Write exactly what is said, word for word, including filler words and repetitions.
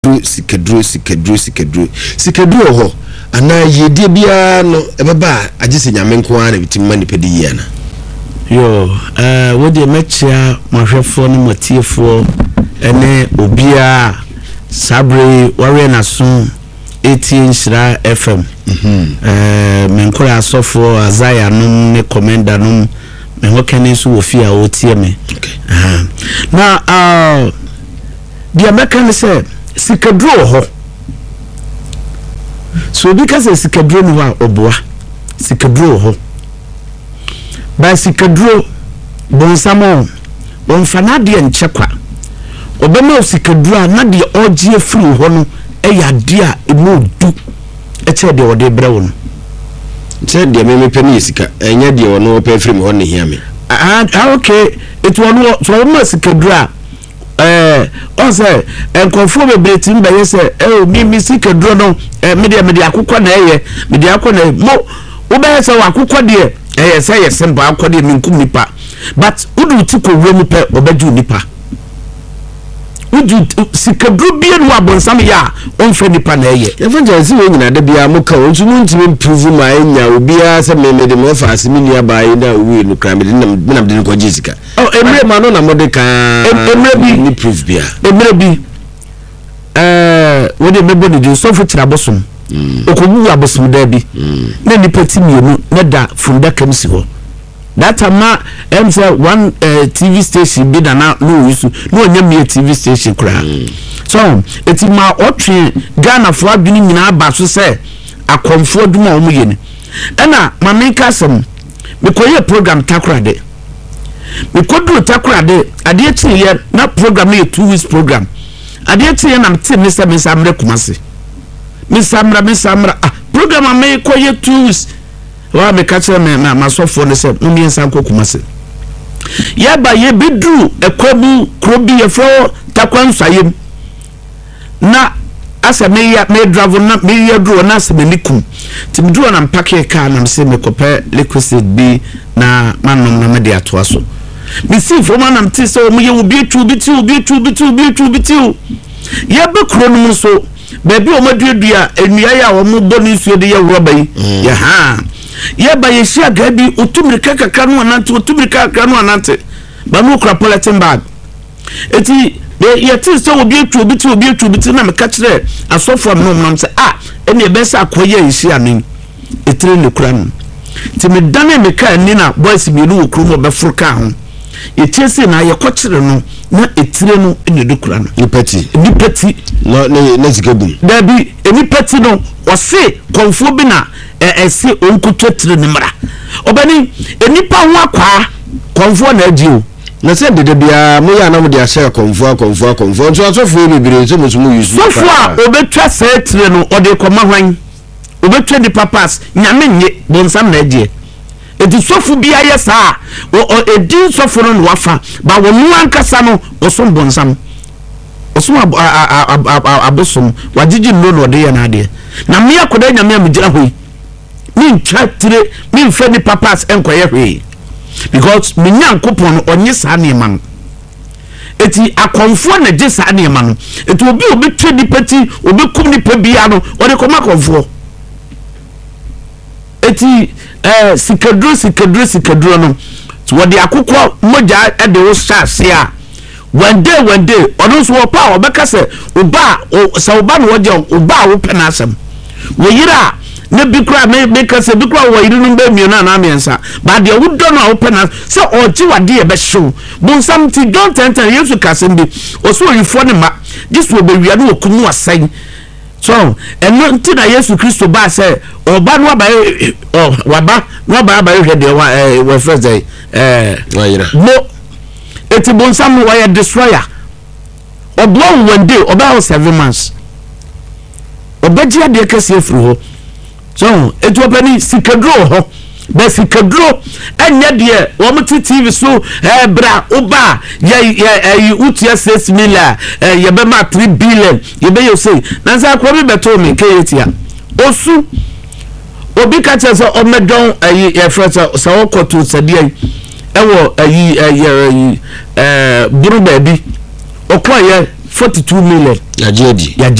sikaduro sikaduro sikaduro sikaduro ho ana yedie bia no ebeba agise nyame nko ana bitimma ni pedi yana yo eh wo de mechia mahwefo no matiefo ene obia sabre ware na so eighteen Shira F M mhm eh menkora asofo azaya no ne commander no me hokane so wo fia wo tie me okay ah na ah dia mekane say sikaduro ho so because sikaduro no wa oboa sikaduro ho ba sikaduro bonsamo bonfana de nchekwa obema sikaduro na de ogie free ho no eya de a emu du eche de ode brewo no che de me mepe ni sika enya de wono ope free me ho ne hia me ah okay it wono so ma sikaduro eh on say enkonfo bebreti mba ye say eh mi mi sikaduro no eh me de me de akukọ na eye me de akọ na mo wo be say akukọ de eh say yes mba akọ de mi nkum nipa but udu ti ko wemu pe obeju nipa udu sikaduro bia no abonsam ya onfa nipa na eye evangelist we nyina da bia mo ka ontu mu ntimi prove ma enya obia say me me de mo fa asimi ni abai na wi no kra me de na me de ko jisika oh emre ma no na mo de ka emre bi ni prove bia emre bi eh we de mebo de so fu tira bosom okobu abosom da bi na nipa ti mienu na da funda kam si ho that time em say one uh, T V station bi da na no yusu no nya me T V station kra so eti ma otwe Ghana fo adwini nyina aba so say akomfo duma omu ye ni ena ma me kasem me koye program takra de me kodru takra de ade eti ye na program ye two weeks program ade eti ye na mte me se me samre kumase me samra me samra ah program me koye two weeks wa me kache me na masofo ne se no mi ensan kokumase ya ba ye bedru ekwabu krobi ye fro takwansayem na asa me ya me drive na me ya dro na asa me likum tim dro na mpake ka na se me kope liquid bi na manom na me de atoa so me si fo manam ti se o mu ye obi tu bi ti obi tu bi ti obi tu bi ti ya be kro no so baby o maduadua enua ya wo mu boni suo de ye roba yi ya ha ye ba ye shia gabi otumrika kakra no anante otumrika kakra no anante ba no kra politin bag eti ye ti so obi etu obi ti obi etu obi ti na me ka kire asofo no nam se ah ene be sa akoye ye shia no etire ne kra no ti me dane me ka ni na boys bi no okru mo be furka ho ye tiese na ye ko kire no na etire no ene de kra no ni peti ni peti no ne ne zikabum da bi eni peti no o se konfo bi na eh se onkuto tire ne mra obani enipa ho akwa konfo na adio na se de de bia mo ya na mo de ahye konfo konfo konfo nso asofo bibire nso mo sumu yusu sofo a obetwa se tire no ode koma hwan obetwa di papas nyame nye bonsam na adie edi sofo bia yesa o edi sofo no wafa ba wo mu ankasa no osom bonsam osom abosom wagigi no no de ya na ade na me akoda nyame amgira hoi mi ntwatire mi mfa ni papas enkoye hwe because me nyankopon onye sa ne man eti akonfo na je sa ne man eti obi obi twa di pati obi kum ni pa bia no ode koma konfo eti eh sikadro sikadro sikadro no so wode akokọ moja e de wo sase a one day one day ono so pa obeka se oba sa oba no woje oba wo pena asem wo yira ne bikura me me kase bikura wo yiri no ba miona na amiensa ba de wo do no open na se oji wade e be show bon something don't enter yesu kase mbi oso yifo ne ma this wo be wia no okunu asan so eno nti na yesu kristo ba se oba no ba oh waba no ba ba hwe de wa we first eh wa yira mo eti bon sam wo ya destroyer obo one day oba seven months obaji ade kase afuru ho so etu opani sikadro ho be sikadro enya de wo mti T V so eh bra oba ye ye utia six million eh ye be ma three billion ye be you say na say akwa be beto me keyetia osu obi ka che so o medon eh ye fresa so wo kotu sadie ewo eh eh eh buru ba bi okwa ye forty two million yagye adi